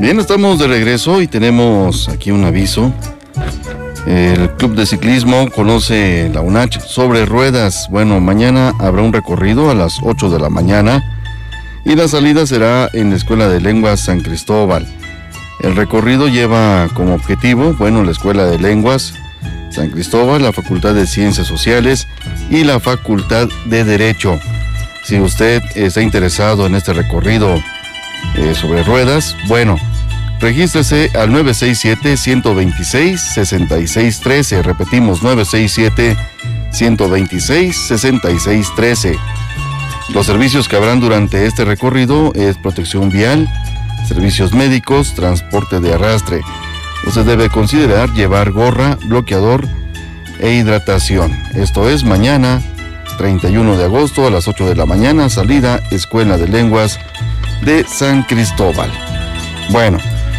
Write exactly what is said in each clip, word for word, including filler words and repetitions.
Bien, estamos de regreso y tenemos aquí un aviso. El Club de Ciclismo Conoce la UNACH sobre ruedas. Bueno, mañana habrá un recorrido a las ocho de la mañana y la salida será en la Escuela de Lenguas San Cristóbal. El recorrido lleva como objetivo, bueno, la Escuela de Lenguas San Cristóbal, la Facultad de Ciencias Sociales y la Facultad de Derecho. Si usted está interesado en este recorrido eh, sobre ruedas, bueno, regístrese al nueve seis siete, uno dos seis, seis seis uno tres. Repetimos, nueve seis siete, uno dos seis, seis seis uno tres. Los servicios que habrán durante este recorrido es protección vial, servicios médicos, transporte de arrastre. Usted debe considerar llevar gorra, bloqueador e hidratación. Esto es mañana, treinta y uno de agosto a las ocho de la mañana, salida Escuela de Lenguas de San Cristóbal. Bueno,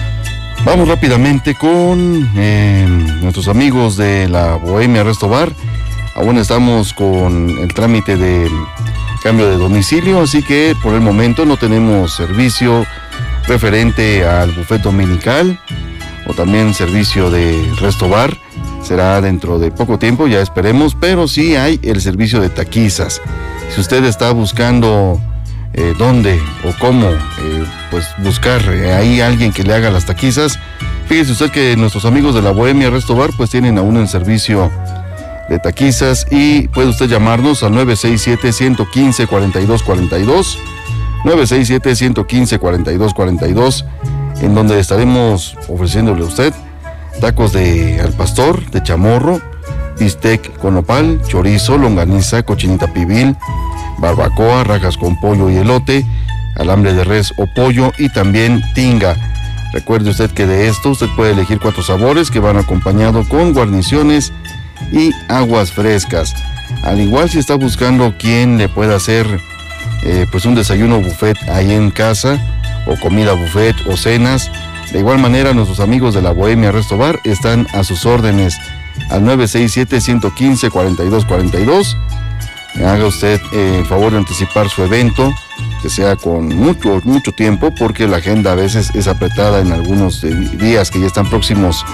vamos rápidamente con eh, nuestros amigos de la Bohemia Resto Bar. Aún estamos con el trámite de cambio de domicilio, así que por el momento no tenemos servicio referente al buffet dominical o también servicio de Resto Bar. Será dentro de poco tiempo, ya esperemos, pero sí hay el servicio de taquizas. Si usted está buscando eh, dónde o cómo eh, pues buscar eh, ahí alguien que le haga las taquizas, fíjese usted que nuestros amigos de la Bohemia Resto Bar pues tienen aún el servicio de taquizas y puede usted llamarnos al nueve seis siete, uno uno cinco, cuatro dos cuatro dos, nueve seis siete, uno uno cinco, cuatro dos cuatro dos, en donde estaremos ofreciéndole a usted tacos de al pastor, de chamorro, bistec con nopal, chorizo, longaniza, cochinita pibil, barbacoa, rajas con pollo y elote, alambre de res o pollo y también tinga. Recuerde usted que de esto usted puede elegir cuatro sabores que van acompañados con guarniciones y aguas frescas. Al igual, si está buscando quien le pueda hacer eh, pues un desayuno buffet ahí en casa, o comida buffet o cenas, de igual manera nuestros amigos de la Bohemia Resto Bar están a sus órdenes al nueve seis siete, uno uno cinco, cuatro dos cuatro dos. Haga usted eh, el favor de anticipar su evento, que sea con mucho, mucho tiempo, porque la agenda a veces es apretada en algunos días que ya están próximos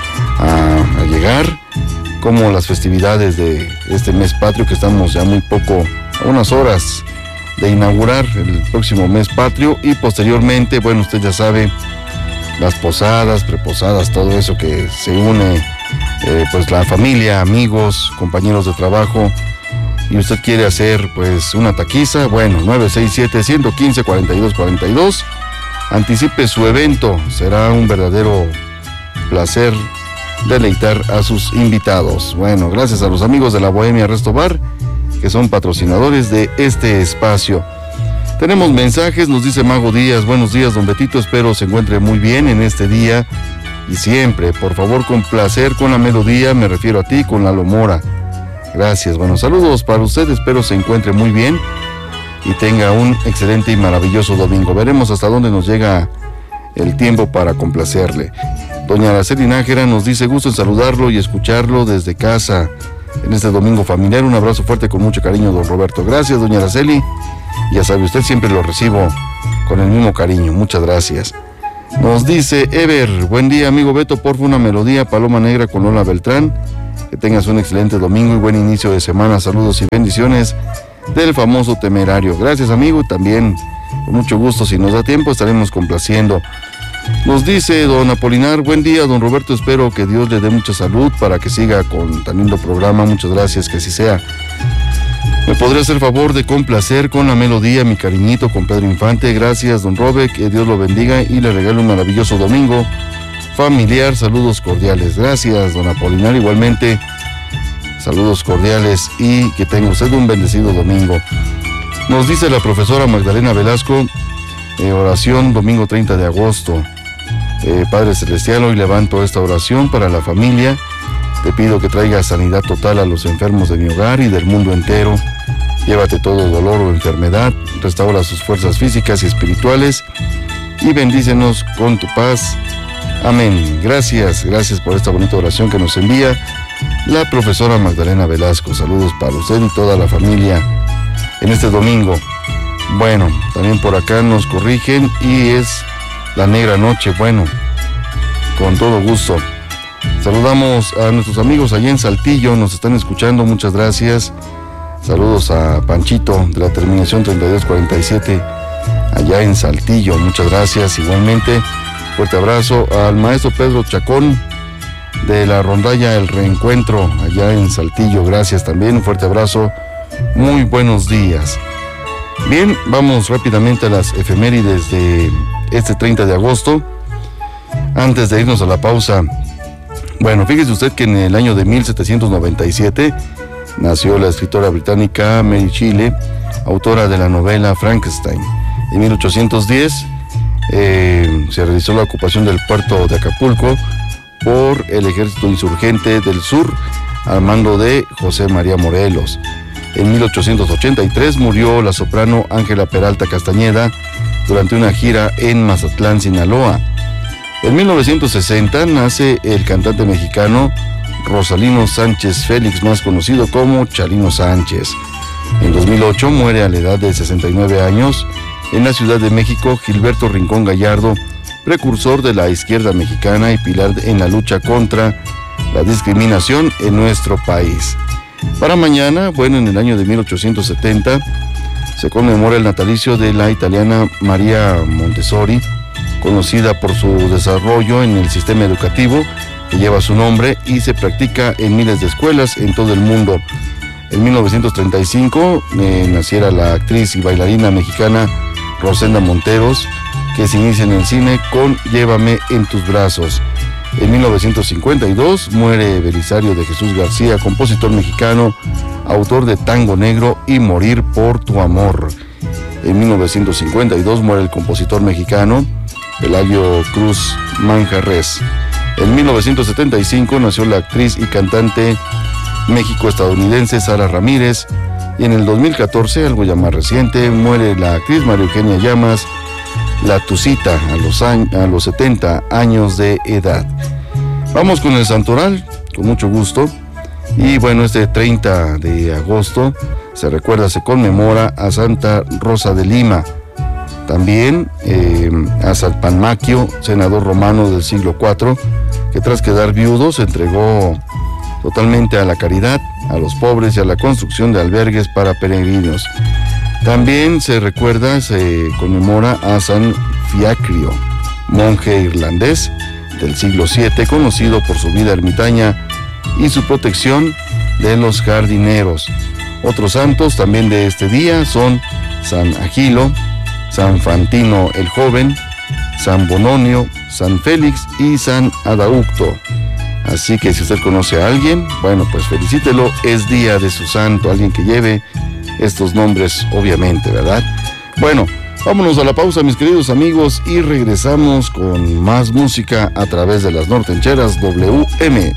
a, a llegar, como las festividades de este mes patrio, que estamos ya muy poco, a unas horas de inaugurar el próximo mes patrio, y posteriormente, bueno, usted ya sabe, las posadas, preposadas, todo eso que se une, eh, pues la familia, amigos, compañeros de trabajo, y usted quiere hacer pues una taquiza, bueno, nueve seis siete, uno uno cinco, cuatro dos cuatro dos, anticipe su evento, será un verdadero placer deleitar a sus invitados. Bueno, gracias a los amigos de la Bohemia Resto Bar, que son patrocinadores de este espacio. Tenemos mensajes, nos dice Mago Díaz: buenos días, don Betito, espero se encuentre muy bien en este día y siempre. Por favor, complacer con la melodía, me refiero a ti, con Lalo Mora. Gracias, buenos saludos para usted, espero se encuentre muy bien y tenga un excelente y maravilloso domingo. Veremos hasta dónde nos llega el tiempo para complacerle. Doña Araceli Nájera nos dice: gusto en saludarlo y escucharlo desde casa en este domingo familiar. Un abrazo fuerte con mucho cariño, don Roberto. Gracias, doña Araceli. Ya sabe usted, siempre lo recibo con el mismo cariño. Muchas gracias. Nos dice Ever: buen día, amigo Beto, porfa una melodía Paloma Negra con Lola Beltrán. Que tengas un excelente domingo y buen inicio de semana. Saludos y bendiciones del famoso Temerario. Gracias, amigo, y también con mucho gusto, si nos da tiempo, estaremos complaciendo. Nos dice don Apolinar: buen día, don Roberto, espero que Dios le dé mucha salud para que siga con tan lindo programa. Muchas gracias, que así sea. ¿Me podría hacer favor de complacer con la melodía Mi Cariñito con Pedro Infante? Gracias, don Robe, que Dios lo bendiga y le regale un maravilloso domingo familiar. Saludos cordiales. Gracias, don Apolinar, igualmente saludos cordiales y que tenga usted un bendecido domingo. Nos dice la profesora Magdalena Velasco: eh, oración domingo treinta de agosto. Eh, Padre Celestial, hoy levanto esta oración para la familia. Te pido que traiga sanidad total a los enfermos de mi hogar y del mundo entero. Llévate todo dolor o enfermedad, restaura sus fuerzas físicas y espirituales y bendícenos con tu paz. Amén. Gracias, gracias por esta bonita oración que nos envía la profesora Magdalena Velasco. Saludos para usted y toda la familia en este domingo. Bueno, también por acá nos corrigen y es La Negra Noche, bueno, con todo gusto. Saludamos a nuestros amigos allá en Saltillo, nos están escuchando, muchas gracias. Saludos a Panchito de la terminación treinta y dos cuarenta y siete, allá en Saltillo, muchas gracias. Igualmente, fuerte abrazo al maestro Pedro Chacón de la rondalla El Reencuentro, allá en Saltillo, gracias también, un fuerte abrazo, muy buenos días. Bien, vamos rápidamente a las efemérides de este treinta de agosto. Antes de irnos a la pausa, bueno, fíjese usted que en el año de mil setecientos noventa y siete nació la escritora británica Mary Shelley, autora de la novela Frankenstein. En mil ochocientos diez eh, se realizó la ocupación del puerto de Acapulco por el ejército insurgente del sur al mando de José María Morelos. En mil ochocientos ochenta y tres murió la soprano Ángela Peralta Castañeda durante una gira en Mazatlán, Sinaloa. En mil novecientos sesenta nace el cantante mexicano Rosalino Sánchez Félix, más conocido como Chalino Sánchez. En dos mil ocho muere a la edad de sesenta y nueve años en la Ciudad de México Gilberto Rincón Gallardo, precursor de la izquierda mexicana y pilar en la lucha contra la discriminación en nuestro país. Para mañana, bueno, en el año de mil ochocientos setenta, se conmemora el natalicio de la italiana María Montessori, conocida por su desarrollo en el sistema educativo que lleva su nombre y se practica en miles de escuelas en todo el mundo. En mil novecientos treinta y cinco eh, naciera la actriz y bailarina mexicana Rosenda Monteros, que se inicia en el cine con Llévame en tus brazos. En mil novecientos cincuenta y dos muere Belisario de Jesús García, compositor mexicano, autor de Tango Negro y Morir por tu amor. En mil novecientos cincuenta y dos muere el compositor mexicano Pelayo Cruz Manjarres. En mil novecientos setenta y cinco nació la actriz y cantante México-estadounidense Sara Ramírez. Y en el dos mil catorce, algo ya más reciente, muere la actriz María Eugenia Llamas, la Tucita, a los, años, a los setenta años de edad. Vamos con el santoral, con mucho gusto. Y bueno, este treinta de agosto se recuerda, se conmemora a Santa Rosa de Lima. También eh, a Salpanmaquio, senador romano del siglo cuatro, que tras quedar viudo se entregó totalmente a la caridad, a los pobres y a la construcción de albergues para peregrinos. También se recuerda, se conmemora a San Fiacrio, monje irlandés del siglo siete, conocido por su vida ermitaña y su protección de los jardineros. Otros santos también de este día son San Agilo, San Fantino el Joven, San Bononio, San Félix y San Adaucto. Así que si usted conoce a alguien, bueno, pues felicítelo, es día de su santo, alguien que lleve estos nombres, obviamente, ¿verdad? Bueno, vámonos a la pausa, mis queridos amigos, y regresamos con más música a través de las Nortencheras W M.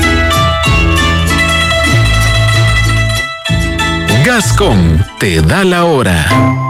Gascón te da la hora.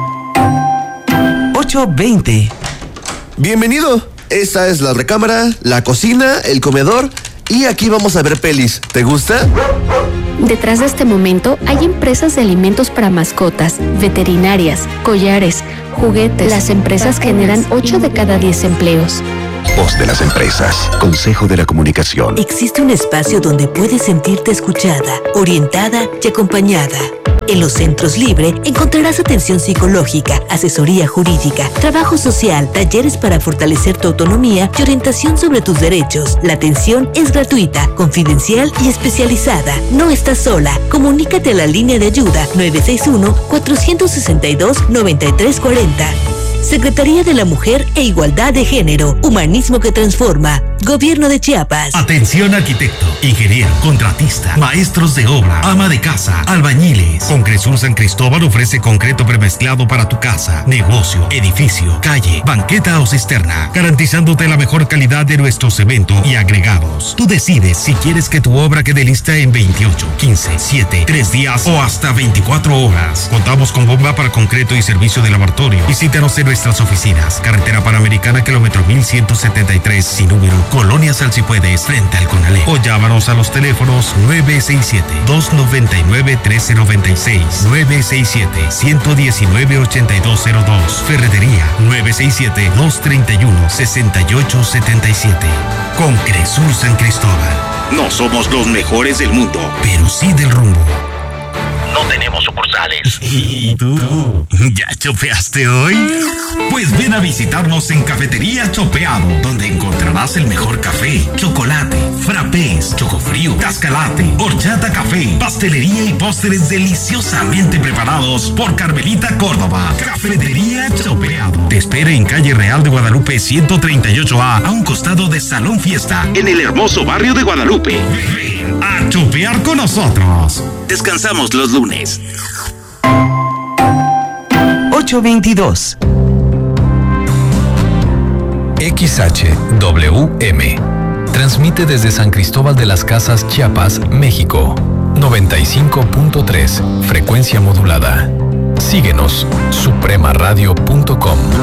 ocho veinte. Bienvenido. Esta es la recámara, la cocina, el comedor y aquí vamos a ver pelis. ¿Te gusta? Detrás de este momento hay empresas de alimentos para mascotas, veterinarias, collares, juguetes. Las empresas generan ocho de cada diez empleos. Voz de las empresas. Consejo de la Comunicación. Existe un espacio donde puedes sentirte escuchada, orientada y acompañada. En los centros Libre encontrarás atención psicológica, asesoría jurídica, trabajo social, talleres para fortalecer tu autonomía y orientación sobre tus derechos. La atención es gratuita, confidencial y especializada. No estás sola. Comunícate a la línea de ayuda nueve seis uno, cuatro seis dos, nueve tres cuatro cero. Secretaría de la Mujer e Igualdad de Género. Humanismo que transforma. Gobierno de Chiapas. Atención arquitecto, ingeniero, contratista, maestros de obra, ama de casa, albañiles. Concresur San Cristóbal ofrece concreto premezclado para tu casa, negocio, edificio, calle, banqueta o cisterna, garantizándote la mejor calidad de nuestro cemento y agregados. Tú decides si quieres que tu obra quede lista en veintiocho, quince, siete, tres días o hasta veinticuatro horas. Contamos con bomba para concreto y servicio de laboratorio. Visítanos en nuestras oficinas. Carretera Panamericana, kilómetro mil ciento setenta y tres, sin número, Colonia Salsipuedes, frente al Conalé. O llámanos a los teléfonos nueve seis siete, dos nueve nueve, uno tres nueve seis, nueve seis siete, uno uno nueve, ocho dos cero dos. Ferretería nueve seis siete, dos tres uno, seis ocho siete siete. Con Cresur San Cristóbal. No somos los mejores del mundo, pero sí del rumbo. No tenemos sucursales. ¿Y tú? ¿Ya chopeaste hoy? Pues ven a visitarnos en Cafetería Chopeado, donde encontrarás el mejor café, chocolate, frappés, chocofrío, cascalate, horchata café, pastelería y postres deliciosamente preparados por Carmelita Córdoba. Cafetería Chopeado. Te espera en Calle Real de Guadalupe ciento treinta y ocho A, a un costado de Salón Fiesta, en el hermoso barrio de Guadalupe. Ven a chopear con nosotros. Descansamos los lunes. ocho veintidós. X H W M. Transmite desde San Cristóbal de las Casas, Chiapas, México. noventa y cinco punto tres. Frecuencia modulada. Síguenos, suprema radio punto com.